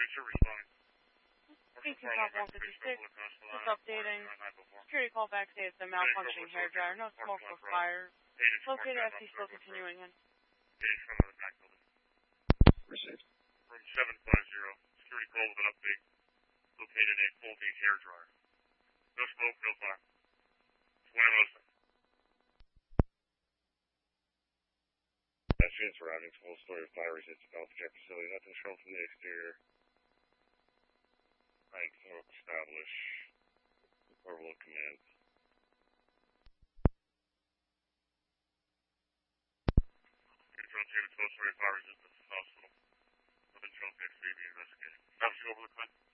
18 Top 156, just updating. Security call back states the malfunctioning hairdryer, no smoke or fire. Located FT still continuing in. Received. Room 750, security call with an update. Located a faulty hairdryer. No smoke, no fire. 2107. Pedestrians surrounding full story of fire resistant healthcare facility. Nothing shown from the exterior. Rank establish. Verbal command. Control team at 12 story fire resistant hospital. Nothing shown for XVB investigation. Officer over the clip.